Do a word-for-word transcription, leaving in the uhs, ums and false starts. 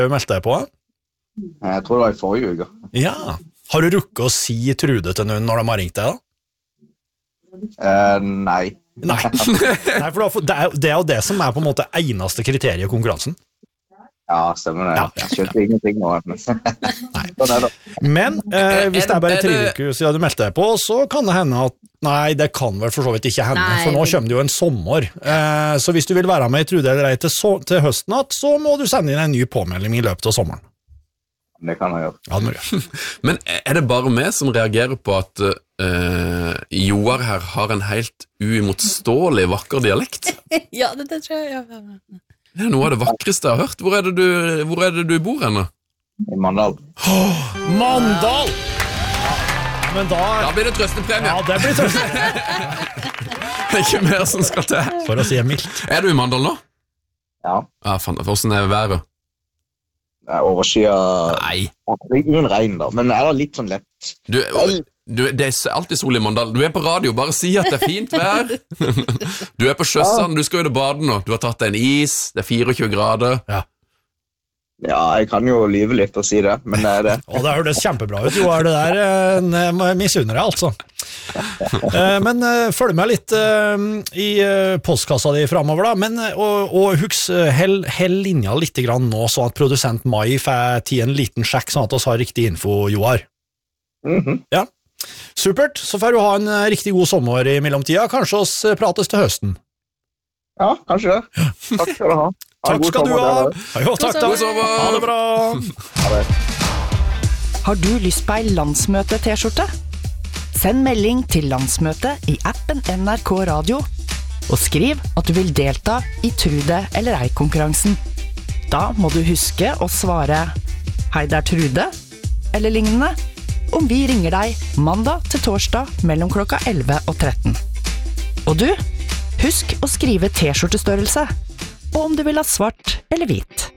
du meldte deg på? Jeg tror det var i forrige uke. Ja. Har du rukket å si Trude til noen når de har ringt deg da? Uh, nei. Nei, nei for det er, det er jo det som er på en måte eneste kriteriet i konkurransen. Ja, stemmer det. Ja. Jeg skjønte ingenting nå. Nei. Men eh, hvis det er bare tre uker siden du meldte deg på, så kan det hende at nei, det kan vel for så vidt ikke hende, Nei. For nå kommer det jo en sommer. Eh, så hvis du vil være med i Trude eller ei til, so til høsten at, så må du sende inn en ny påmelding i løpet av sommeren. Det kan jeg gjøre. Ja, det må du gjøre. Men er det bare meg som reagerer på at uh, Joar her har en helt uimotståelig vakker dialekt? Ja, det, det tror jeg. Ja. Det er noe av det vakreste jeg har hørt. Hvor er det du, hvor er det du bor henne? I Mandal. Oh, Mandal! Men da... Da blir det trøstepremie. Ja, det blir trøstepremie. Det er ikke mer som skal til. For å si mildt. Er du i Mandal nå? Ja. Ja, faen, hvordan er været? Det er overskya. Nei. Ingen regn da, men det er litt sånn lett. Du, du, det er alltid sol i Mandal. Du er på radio, bare si at det er fint vær. Du er på sjøsand, du skal jo til baden nå. Du har tatt deg en is, det er fireogtjue grader. Ja. Ja, jeg kan jo lyve litt og si det, men det er det. Og det høres kjempebra ut, jo er det der en misunner jeg altså. Men følg med litt i postkassa di fremover da, men, og, og husk, hell, hell linja litt grann nå, så at produsent Mai får til en liten sjekk, sånn at vi har riktig info, Joar. Mhm. Ja, supert, så får du ha en riktig god sommer i mellomtida, kanskje oss prates til høsten. Ja, kanskje det. Takk skal du ha. Takk skal du ha. Jo, takk, takk. Ha det bra. Ha det. Har du lyst på ei landsmøte-t-skjorte? Send melding til landsmøtet i appen N R K Radio, og skriv at du vil delta i Trude eller ei-konkurransen. Da må du huske å svare «Hei, det er Trude», eller lignende, om vi ringer deg mandag til torsdag mellom klokka elleve og tretten. Og du, husk å skrive t-skjortestørrelse, og om du vil ha svart eller hvit.